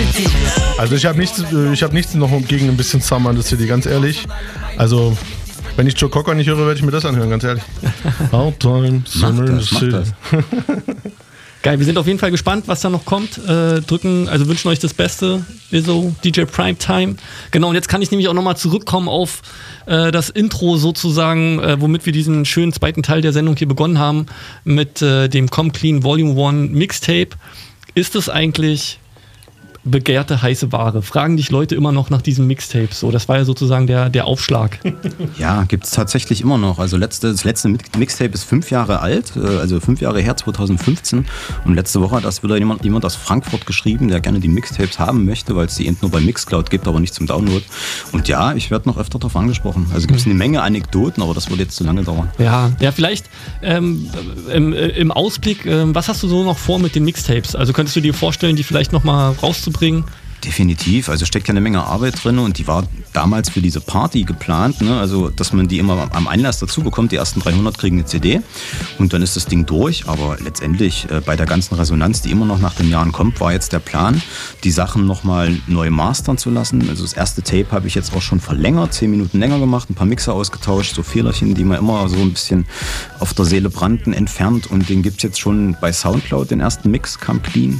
City. Also ich habe nichts noch gegen ein bisschen Summer in the City, ganz ehrlich. Also wenn ich Joe Cocker nicht höre, werde ich mir das anhören, ganz ehrlich. Outtime, Summer in the City. Geil, wir sind auf jeden Fall gespannt, was da noch kommt. Wünschen euch das Beste. Izzo, DJ Primetime. Genau, und jetzt kann ich nämlich auch nochmal zurückkommen auf das Intro sozusagen, womit wir diesen schönen zweiten Teil der Sendung hier begonnen haben, mit dem Come Clean Volume 1 Mixtape. Ist es eigentlich begehrte heiße Ware? Fragen dich Leute immer noch nach diesen Mixtapes? So, das war ja sozusagen der Aufschlag. Ja, gibt es tatsächlich immer noch. Also das letzte Mixtape ist 5 Jahre alt, also 5 Jahre her, 2015. Und letzte Woche hat das wieder jemand aus Frankfurt geschrieben, der gerne die Mixtapes haben möchte, weil es die eben nur bei Mixcloud gibt, aber nicht zum Download. Und ja, ich werde noch öfter darauf angesprochen. Also gibt es eine Menge Anekdoten, aber das würde jetzt zu lange dauern. Ja, vielleicht im Ausblick, was hast du so noch vor mit den Mixtapes? Also könntest du dir vorstellen, die vielleicht nochmal rauszubringen? Definitiv, also steckt ja eine Menge Arbeit drin und die war damals für diese Party geplant, ne? Also dass man die immer am Einlass dazu bekommt, die ersten 300 kriegen eine CD und dann ist das Ding durch, aber letztendlich bei der ganzen Resonanz, die immer noch nach den Jahren kommt, war jetzt der Plan, die Sachen nochmal neu mastern zu lassen. Also das erste Tape habe ich jetzt auch schon verlängert, 10 Minuten länger gemacht, ein paar Mixer ausgetauscht, so Fehlerchen, die mir immer so ein bisschen auf der Seele brannten, entfernt und den gibt es jetzt schon bei Soundcloud, den ersten Mix, Come Clean,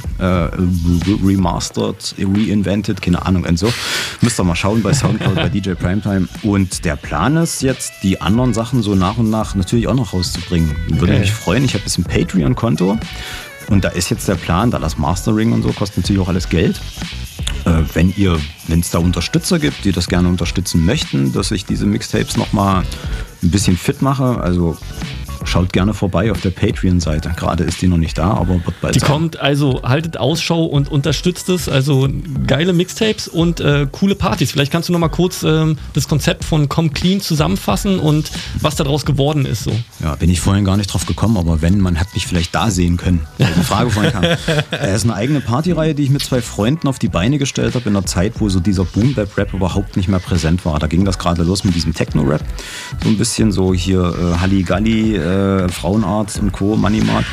remastered, reinvented, keine Ahnung und so. Müsst ihr mal schauen bei Soundcloud, bei DJ Primetime. Und der Plan ist jetzt, die anderen Sachen so nach und nach natürlich auch noch rauszubringen. Würde mich freuen. Ich habe jetzt ein Patreon-Konto und da ist jetzt der Plan, da das Mastering und so kostet natürlich auch alles Geld. Wenn es da Unterstützer gibt, die das gerne unterstützen möchten, dass ich diese Mixtapes nochmal ein bisschen fit mache, also schaut gerne vorbei auf der Patreon-Seite. Gerade ist die noch nicht da, aber wird bald sein. Die kommt, also haltet Ausschau und unterstützt es. Also geile Mixtapes und coole Partys. Vielleicht kannst du noch mal kurz das Konzept von Come Clean zusammenfassen und was daraus geworden ist. So. Ja, bin ich vorhin gar nicht drauf gekommen, aber man hat mich vielleicht da sehen können. Die Frage vorhin kam. Es ist eine eigene Partyreihe, die ich mit 2 Freunden auf die Beine gestellt habe in einer Zeit, wo so dieser Boom-Bap-Rap überhaupt nicht mehr präsent war. Da ging das gerade los mit diesem Techno-Rap. So ein bisschen so hier Halligalli, Frauenarzt und Co., Money-Mart.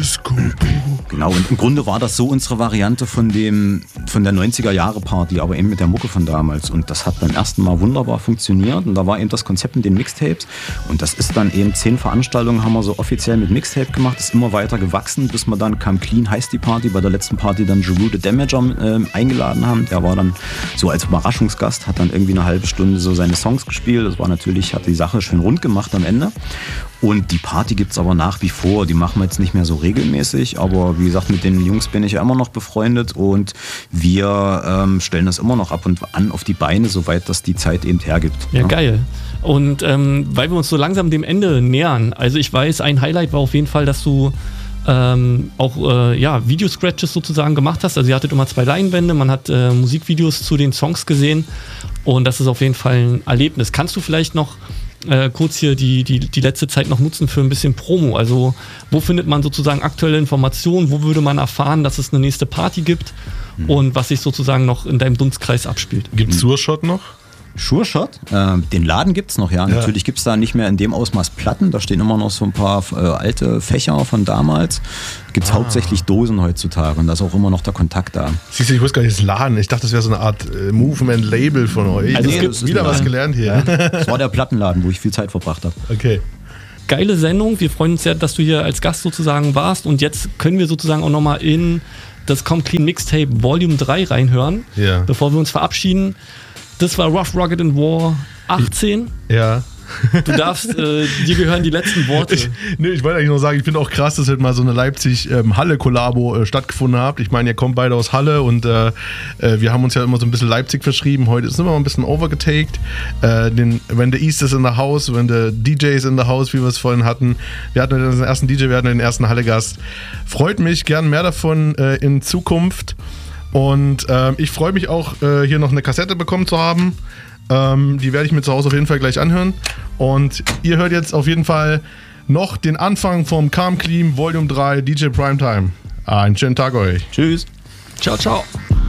Genau, und im Grunde war das so unsere Variante von der 90er-Jahre-Party, aber eben mit der Mucke von damals. Und das hat beim ersten Mal wunderbar funktioniert. Und da war eben das Konzept mit den Mixtapes. Und das ist dann eben 10 Veranstaltungen haben wir so offiziell mit Mixtape gemacht. Ist immer weiter gewachsen, bis wir dann Come Clean heißt die Party. Bei der letzten Party dann Jeru the Damager eingeladen haben. Der war dann so als Überraschungsgast, hat dann irgendwie eine halbe Stunde so seine Songs gespielt. Das war natürlich, hat die Sache schön rund gemacht am Ende. Und die Party gibt es aber nach wie vor. Die machen wir jetzt nicht mehr so regelmäßig. Aber wie gesagt, mit den Jungs bin ich ja immer noch befreundet. Und wir stellen das immer noch ab und an auf die Beine, soweit das die Zeit eben hergibt. Ja, geil. Und weil wir uns so langsam dem Ende nähern. Also ich weiß, ein Highlight war auf jeden Fall, dass du Videoscratches sozusagen gemacht hast. Also ihr hattet immer 2 Leinwände, man hat Musikvideos zu den Songs gesehen. Und das ist auf jeden Fall ein Erlebnis. Kannst du vielleicht noch kurz hier die letzte Zeit noch nutzen für ein bisschen Promo? Also wo findet man sozusagen aktuelle Informationen? Wo würde man erfahren, dass es eine nächste Party gibt? Und was sich sozusagen noch in deinem Dunstkreis abspielt? Gibt es Sureshot noch? Sure Shot, den Laden gibt's noch, ja. Natürlich gibt's da nicht mehr in dem Ausmaß Platten, da stehen immer noch so ein paar alte Fächer von damals. Gibt's hauptsächlich Dosen heutzutage und da ist auch immer noch der Kontakt da. Siehst du, ich wusste gar nicht, das Laden. Ich dachte, das wäre so eine Art Movement-Label von euch. Also es gibt wieder was gelernt hier. Ja. Das war der Plattenladen, wo ich viel Zeit verbracht habe. Okay. Geile Sendung, wir freuen uns sehr, dass du hier als Gast sozusagen warst und jetzt können wir sozusagen auch nochmal in das Come Clean Mixtape Volume 3 reinhören, bevor wir uns verabschieden. Das war Rough, Rugged and War 18. Ja. Du darfst, dir gehören die letzten Worte. Ich wollte eigentlich nur sagen, ich finde auch krass, dass jetzt mal so eine Leipzig-Halle-Kollabo stattgefunden habt. Ich meine, ihr kommt beide aus Halle und wir haben uns ja immer so ein bisschen Leipzig verschrieben. Heute ist es immer ein bisschen overgetaked. When the East is in the house, when the DJ is in the house, wie wir es vorhin hatten. Wir hatten den ersten DJ, wir hatten den ersten Halle-Gast. Freut mich, gern mehr davon in Zukunft. Und ich freue mich auch, hier noch eine Kassette bekommen zu haben. Die werde ich mir zu Hause auf jeden Fall gleich anhören. Und ihr hört jetzt auf jeden Fall noch den Anfang vom Come Clean Volume 3 DJ Primetime. Einen schönen Tag euch. Tschüss. Ciao, ciao.